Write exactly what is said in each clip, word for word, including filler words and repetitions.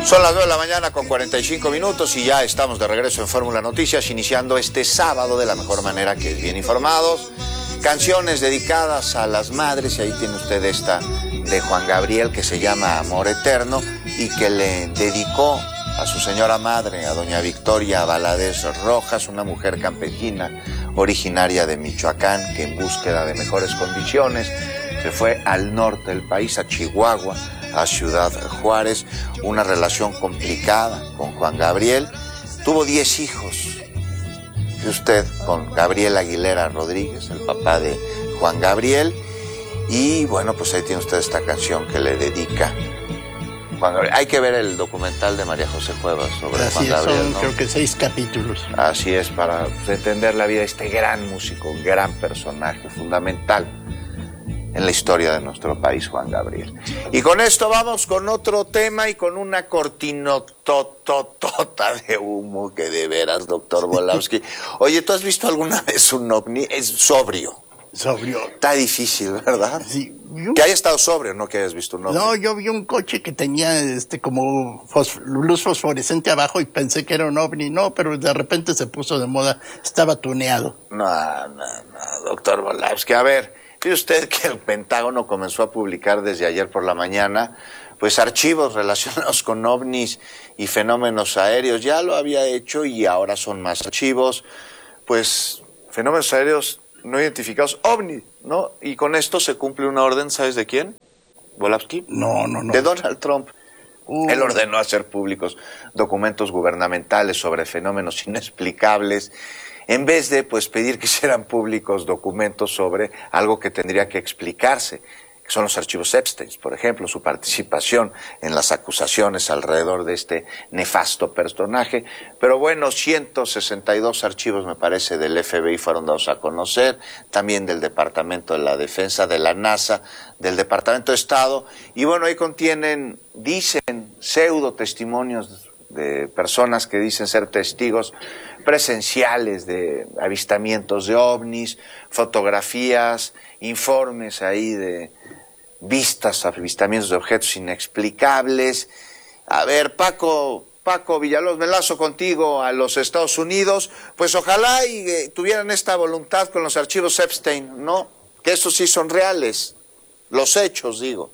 Son las nueve de la mañana con cuarenta y cinco minutos y ya estamos de regreso en Fórmula Noticias, iniciando este sábado de la mejor manera, que es bien informados. Canciones dedicadas a las madres, y ahí tiene usted esta de Juan Gabriel que se llama Amor Eterno y que le dedicó a su señora madre, a doña Victoria Valadez Rojas, una mujer campesina originaria de Michoacán que en búsqueda de mejores condiciones se fue al norte del país, a Chihuahua, a Ciudad Juárez, una relación complicada con Juan Gabriel. Tuvo diez hijos, y usted, con Gabriel Aguilera Rodríguez, el papá de Juan Gabriel, y bueno, pues ahí tiene usted esta canción que le dedica Juan Gabriel. Hay que ver el documental de María José Cuevas sobre Así Juan Gabriel, son, ¿no? Creo que seis capítulos. Así es, para entender la vida de este gran músico, un gran personaje fundamental en la historia de nuestro país, Juan Gabriel. Y con esto vamos con otro tema y con una cortinotototota de humo que de veras, doctor Volowski. Oye, ¿tú has visto alguna vez un ovni? Es sobrio. Sobrio. Está difícil, ¿verdad? Sí. Yo... Que haya estado sobrio, no que hayas visto un ovni. No, yo vi un coche que tenía este como fos... luz fosforescente abajo y pensé que era un ovni. No, pero de repente se puso de moda. Estaba tuneado. No, no, no, doctor Volowski. A ver, fíjese usted que el Pentágono comenzó a publicar desde ayer por la mañana pues archivos relacionados con ovnis y fenómenos aéreos. Ya lo había hecho y ahora son más archivos, pues fenómenos aéreos no identificados, ovni, ¿no? Y con esto se cumple una orden, ¿sabes de quién? ¿Volowski? No, no, no. De Donald Trump. Uh. Él ordenó hacer públicos documentos gubernamentales sobre fenómenos inexplicables, en vez de pues pedir que hicieran públicos documentos sobre algo que tendría que explicarse, que son los archivos Epstein, por ejemplo, su participación en las acusaciones alrededor de este nefasto personaje. Pero bueno, ciento sesenta y dos archivos, me parece, del F B I fueron dados a conocer, también del Departamento de la Defensa, de la NASA, del Departamento de Estado, y bueno, ahí contienen, dicen, pseudo testimonios de personas que dicen ser testigos presenciales de avistamientos de ovnis, fotografías, informes ahí de vistas, avistamientos de objetos inexplicables. A ver, Paco, Paco Villalobos, me lazo contigo a los Estados Unidos, pues ojalá y eh, tuvieran esta voluntad con los archivos Epstein, ¿no? Que esos sí son reales, los hechos, digo.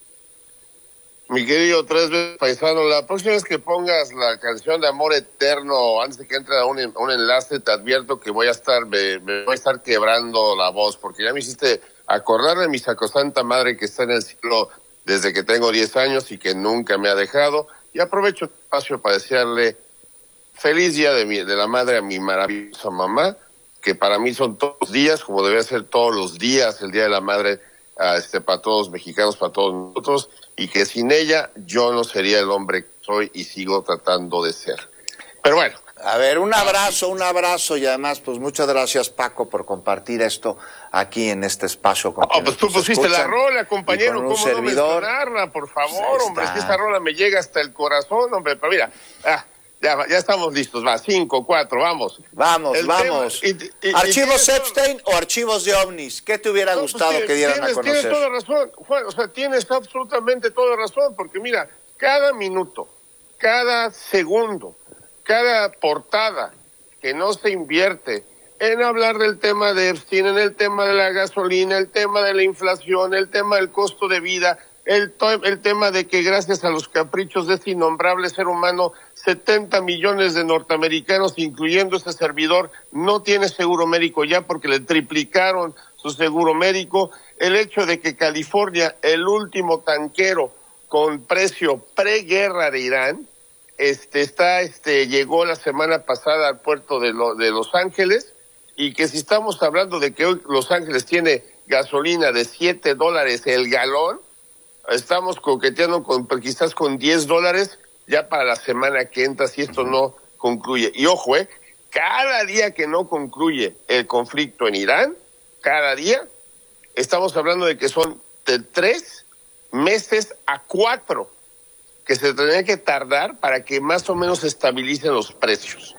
Mi querido tres veces paisano, la próxima vez que pongas la canción de Amor Eterno, antes de que entre a un, a un enlace, te advierto que voy a estar, me, me voy a estar quebrando la voz, porque ya me hiciste acordar de mi sacrosanta madre que está en el cielo desde que tengo diez años y que nunca me ha dejado, y aprovecho el espacio para desearle feliz día de, mi, de la madre a mi maravillosa mamá, que para mí son todos los días, como debe ser todos los días, el Día de la Madre, uh, este, para todos los mexicanos, para todos nosotros, y que sin ella yo no sería el hombre que soy y sigo tratando de ser. Pero bueno. A ver, un abrazo, un abrazo, y además, pues muchas gracias, Paco, por compartir esto aquí en este espacio. Con oh, pues tú pusiste la rola, compañero, ¿cómo servidor? no mencionarla? Por favor, pues hombre, es que esta rola me llega hasta el corazón, hombre, pero mira, ah, ya, ya estamos listos, va, cinco, cuatro, vamos. Vamos, el vamos. Tema, y, y, ¿Archivos y Epstein todo... o archivos de ovnis? ¿Qué te hubiera no, gustado pues, que dieran tienes, a conocer? Tienes toda razón, Juan, o sea, tienes absolutamente toda razón, porque mira, cada minuto, cada segundo, cada portada que no se invierte en hablar del tema de Epstein, en el tema de la gasolina, el tema de la inflación, el tema del costo de vida, el, el tema de que gracias a los caprichos de este innombrable ser humano, setenta millones de norteamericanos, incluyendo este servidor, no tiene seguro médico ya porque le triplicaron su seguro médico, el hecho de que California, el último tanquero con precio preguerra de Irán, este está este llegó la semana pasada al puerto de, lo, de Los Ángeles, y que si estamos hablando de que hoy Los Ángeles tiene gasolina de siete dólares el galón, estamos coqueteando con quizás con diez dólares ya para la semana que entra si esto no concluye. Y ojo, eh, cada día que no concluye el conflicto en Irán, cada día, estamos hablando de que son de tres meses a cuatro que se tendría que tardar para que más o menos se estabilicen los precios.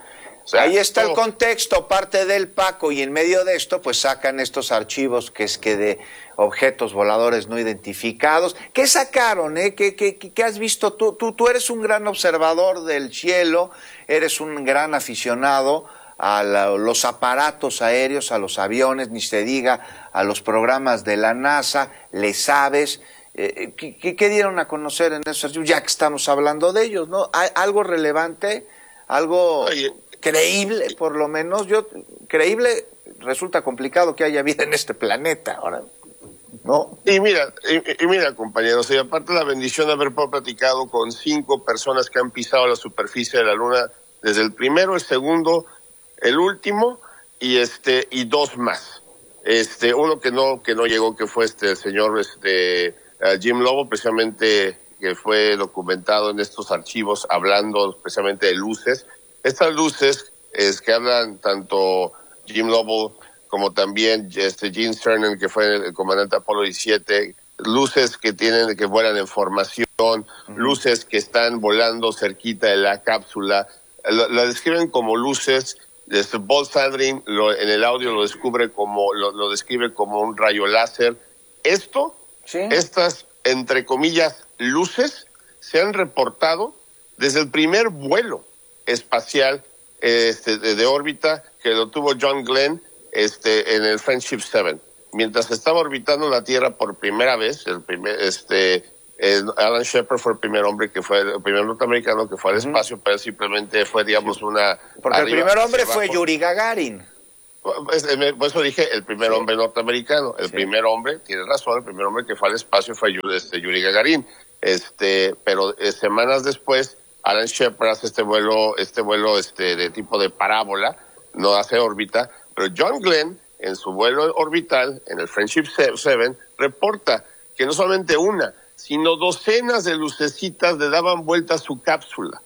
sea, ahí está todo. el contexto, parte del Paco, y en medio de esto, pues sacan estos archivos que es que de objetos voladores no identificados. ¿Qué sacaron? Eh? ¿Qué, qué, qué has visto tú? tú? Tú eres un gran observador del cielo, eres un gran aficionado a la, los aparatos aéreos, a los aviones, ni se diga, a los programas de la NASA, le sabes. Eh, ¿qué, ¿Qué dieron a conocer en esos archivos? Ya que estamos hablando de ellos, ¿no? ¿Hay algo relevante? Algo Oye, creíble, por lo menos. Yo creíble resulta complicado que haya vida en este planeta ahora, ¿no? Y mira, y, y mira, compañeros, y aparte la bendición de haber platicado con cinco personas que han pisado la superficie de la Luna, desde el primero, el segundo, el último, y este y dos más. Este, uno que no que no llegó, que fue este el señor este uh, Jim Lobo, precisamente, que fue documentado en estos archivos, hablando especialmente de luces. Estas luces es que hablan tanto Jim Lovell como también este Gene Cernan, que fue el comandante Apolo diecisiete, luces que tienen que vuelan en formación, uh-huh. luces que están volando cerquita de la cápsula, la, la describen como luces. Este Buzz Aldrin lo, en el audio lo descubre como lo, lo describe como un rayo láser. Esto, ¿sí? Estas entre comillas luces se han reportado desde el primer vuelo espacial este, de, de órbita que lo tuvo John Glenn este, en el Friendship siete. Mientras estaba orbitando la Tierra por primera vez, el primer, este, eh, Alan Shepard fue el primer hombre que fue, el primer norteamericano que fue al uh-huh. espacio, pero simplemente fue, digamos, una... Porque el primer hombre fue Yuri Gagarin. Pues, por eso dije el primer sí. hombre norteamericano, el sí. primer hombre, tienes razón, el primer hombre que fue al espacio fue este, Yuri Gagarin, este, pero eh, semanas después Alan Shepard hace este vuelo, este vuelo este de tipo de parábola, no hace órbita, pero John Glenn en su vuelo orbital en el Friendship siete reporta que no solamente una, sino docenas de lucecitas le daban vuelta a su cápsula.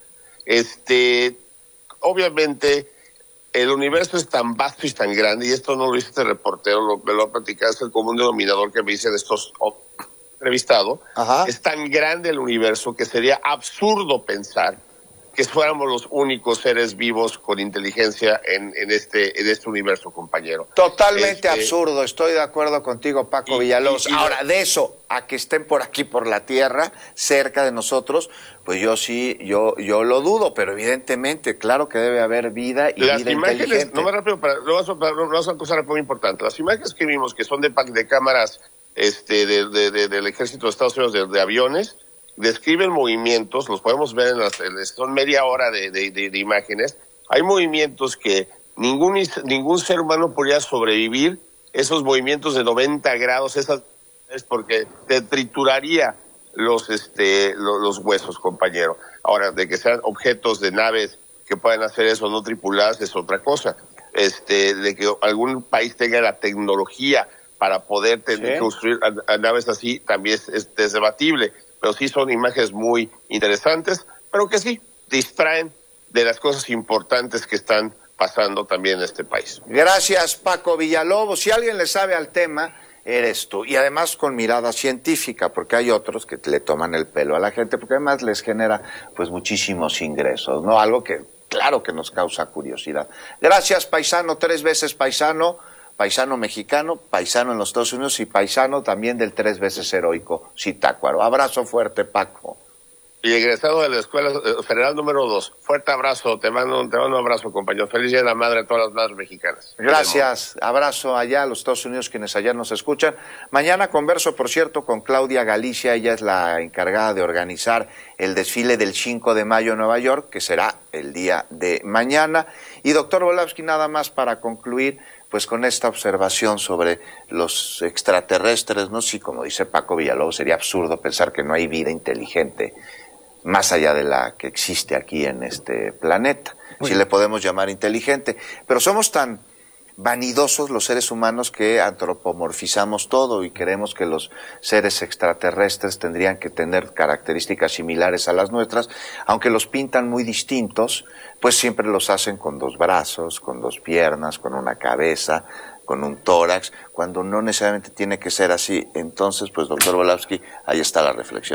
Este, obviamente el universo es tan vasto y tan grande, y esto no lo dice este reportero, lo, me lo ha platicado, es el común denominador que me dicen estos entrevistados. Es tan grande el universo que sería absurdo pensar que fuéramos los únicos seres vivos con inteligencia en, en este en este universo, compañero. Totalmente este, absurdo, estoy de acuerdo contigo, Paco y, Villalobos. Y, y, Ahora, de eso a que estén por aquí, por la Tierra, cerca de nosotros, pues yo sí, yo yo lo dudo, pero evidentemente, claro que debe haber vida y las vida imágenes, inteligente. No me rápido, para, lo vas a, lo vas a cosa muy importante. Las imágenes que vimos, que son de, de cámaras este de, de, de, del Ejército de Estados Unidos, de, de aviones, describen movimientos, los podemos ver en las, son media hora de, de, de, de imágenes. Hay movimientos que ningún ningún ser humano podría sobrevivir, esos movimientos de noventa grados, esas es porque te trituraría los este los, los huesos, compañero. Ahora, de que sean objetos de naves que puedan hacer eso no tripuladas es otra cosa. Este, de que algún país tenga la tecnología para poder tener, ¿sí? construir a, a naves así también es, es, es debatible. Pero sí son imágenes muy interesantes, pero que sí distraen de las cosas importantes que están pasando también en este país. Gracias, Paco Villalobos. Si alguien le sabe al tema, eres tú. Y además con mirada científica, porque hay otros que le toman el pelo a la gente, porque además les genera pues muchísimos ingresos, ¿no? Algo que claro que nos causa curiosidad. Gracias, paisano, tres veces paisano. Paisano mexicano, paisano en los Estados Unidos y paisano también del tres veces heroico Zitácuaro. Abrazo fuerte, Paco. Y egresado de la Escuela Federal número dos. Fuerte abrazo, te mando, te mando un abrazo, compañero. Feliz Día de la Madre a todas las madres mexicanas. Gracias, abrazo allá a los Estados Unidos, quienes allá nos escuchan. Mañana converso, por cierto, con Claudia Galicia, ella es la encargada de organizar el desfile del cinco de mayo en Nueva York, que será el día de mañana. Y doctor Volavsky, nada más para concluir, pues con esta observación sobre los extraterrestres, ¿no? Sí, como dice Paco Villalobos, sería absurdo pensar que no hay vida inteligente más allá de la que existe aquí en este planeta. Sí si le podemos llamar inteligente, pero somos tan vanidosos los seres humanos que antropomorfizamos todo y creemos que los seres extraterrestres tendrían que tener características similares a las nuestras, aunque los pintan muy distintos, pues siempre los hacen con dos brazos, con dos piernas, con una cabeza, con un tórax, cuando no necesariamente tiene que ser así. Entonces, pues doctor Volavsky, ahí está la reflexión, ¿no?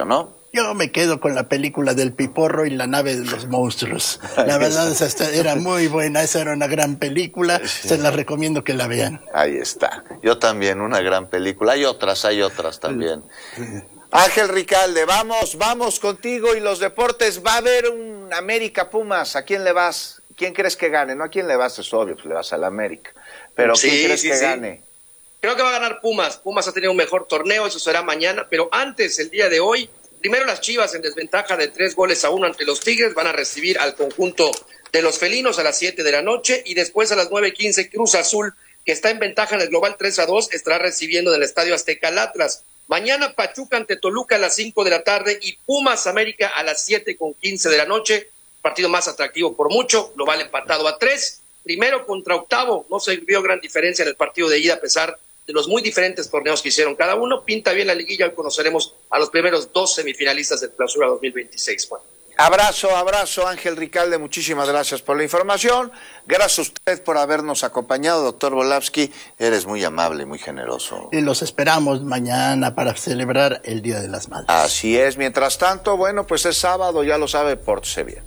Yo me quedo con la película del Piporro y la nave de los monstruos. La verdad, esa era muy buena, esa era una gran película, sí. Se la recomiendo que la vean. Ahí está. Yo también, una gran película. Hay otras, hay otras también. Sí. Ángel Ricalde, vamos, vamos contigo y los deportes. Va a haber un América Pumas. ¿A quién le vas? ¿Quién crees que gane? No a quién le vas, es obvio, pues le vas al América. Pero sí, ¿quién crees sí, que sí. gane? Creo que va a ganar Pumas. Pumas ha tenido un mejor torneo, eso será mañana. Pero antes, el día de hoy, primero las Chivas en desventaja de tres goles a uno ante los Tigres. Van a recibir al conjunto de los felinos a las siete de la noche. Y después a las nueve quince, Cruz Azul, que está en ventaja en el global tres a dos, estará recibiendo del Estadio Azteca al Atlas. Mañana Pachuca ante Toluca a las cinco de la tarde y Pumas América a las siete con quince de la noche. Partido más atractivo por mucho, global empatado a tres. Primero contra octavo, no se vio gran diferencia en el partido de ida a pesar de los muy diferentes torneos que hicieron cada uno. Pinta bien la liguilla, hoy conoceremos a los primeros dos semifinalistas del Clausura dos mil veintiséis. Bueno. Abrazo, abrazo, Ángel Ricalde, muchísimas gracias por la información. Gracias a usted por habernos acompañado, doctor Volavsky. Eres muy amable, muy generoso. Y los esperamos mañana para celebrar el Día de las Madres. Así es. Mientras tanto, bueno, pues es sábado, ya lo sabe, pórtese bien.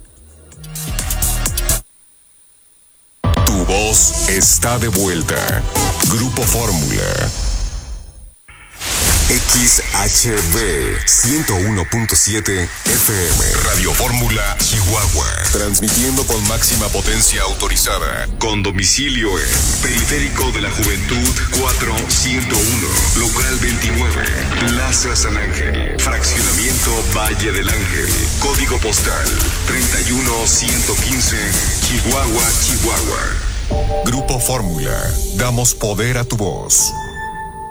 Tu voz está de vuelta. Grupo Fórmula. X H B ciento uno punto siete F M. Radio Fórmula Chihuahua. Transmitiendo con máxima potencia autorizada. Con domicilio en Periférico de la Juventud cuatro ciento uno. Local veintinueve. Plaza San Ángel. Fraccionamiento Valle del Ángel. Código postal treinta y uno ciento quince. Chihuahua, Chihuahua. Grupo Fórmula. Damos poder a tu voz.